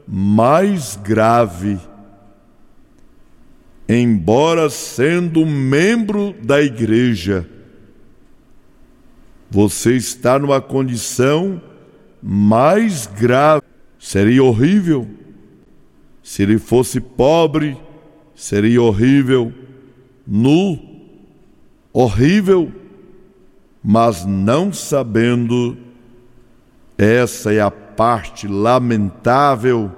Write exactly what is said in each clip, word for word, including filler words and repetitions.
mais grave. Embora sendo membro da igreja, você está numa condição mais grave. Seria horrível. Se ele fosse pobre, seria horrível. Nu, horrível. Mas não sabendo, essa é a parte lamentável.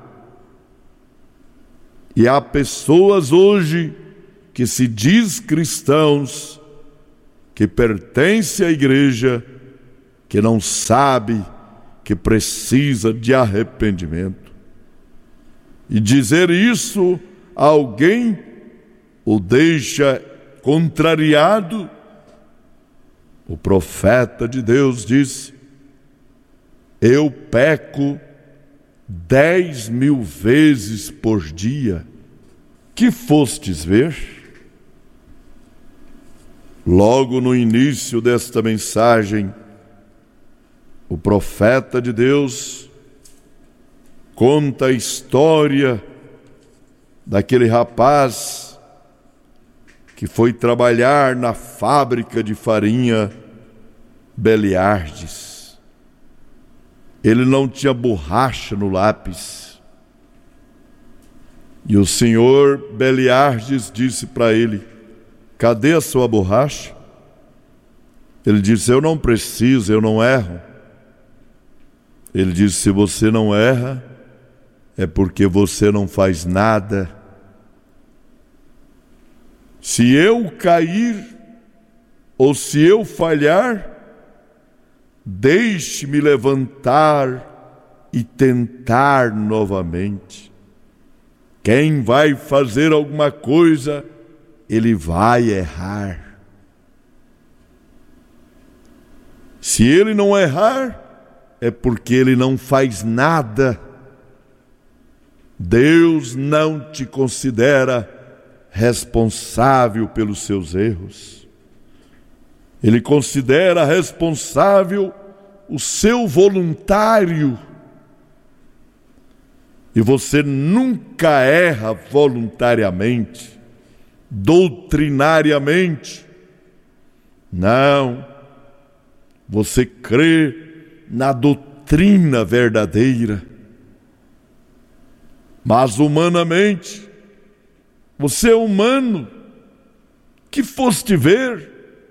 E há pessoas hoje que se diz cristãos, que pertence à igreja, que não sabe que precisa de arrependimento. E dizer isso a alguém o deixa contrariado. O profeta de Deus disse: eu peco dez mil vezes por dia. Que fostes ver? Logo no início desta mensagem, o profeta de Deus conta a história daquele rapaz que foi trabalhar na fábrica de farinha Beliardes. Ele não tinha borracha no lápis. E o senhor Beliardes disse para ele: cadê a sua borracha? Ele disse: eu não preciso, eu não erro. Ele disse: se você não erra, é porque você não faz nada. Se eu cair, ou se eu falhar, deixe-me levantar e tentar novamente. Quem vai fazer alguma coisa, ele vai errar. Se ele não errar, é porque ele não faz nada. Deus não te considera responsável pelos seus erros. Ele considera responsável o seu voluntário. E você nunca erra voluntariamente, doutrinariamente. Não. Você crê na doutrina verdadeira. Mas humanamente, você é humano. Que foste ver?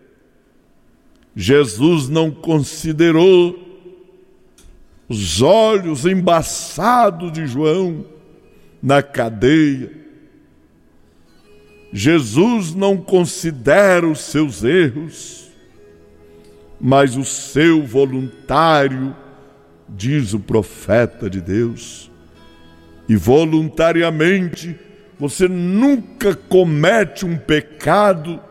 Jesus não considerou os olhos embaçados de João na cadeia. Jesus não considera os seus erros, mas o seu voluntário, diz o profeta de Deus. E voluntariamente você nunca comete um pecado.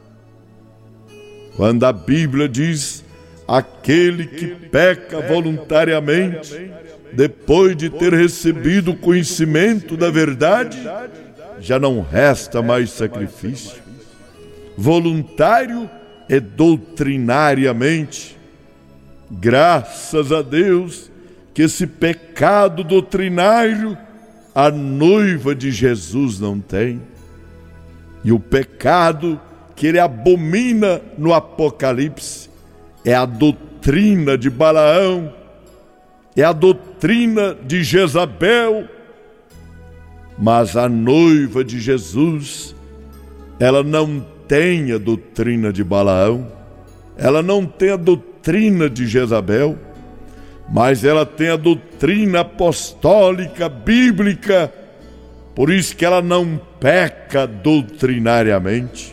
Quando a Bíblia diz: aquele que peca voluntariamente, depois de ter recebido o conhecimento da verdade, já não resta mais sacrifício. Voluntário é doutrinariamente. Graças a Deus que esse pecado doutrinário a noiva de Jesus não tem. E o pecado que ele abomina no Apocalipse é a doutrina de Balaão, é a doutrina de Jezabel. Mas a noiva de Jesus, ela não tem a doutrina de Balaão, ela não tem a doutrina de Jezabel, mas ela tem a doutrina apostólica, bíblica. Por isso que ela não peca doutrinariamente.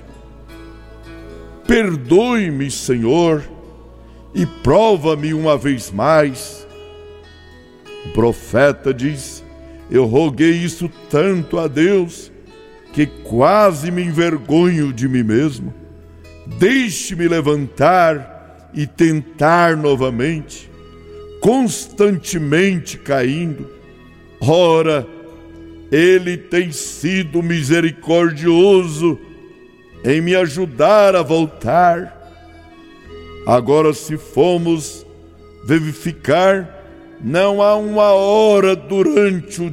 Perdoe-me, Senhor, e prova-me uma vez mais. O profeta diz: eu roguei isso tanto a Deus, que quase me envergonho de mim mesmo. Deixe-me levantar e tentar novamente, constantemente caindo. Ora, Ele tem sido misericordioso em me ajudar a voltar. Agora, se formos verificar, não há uma hora durante o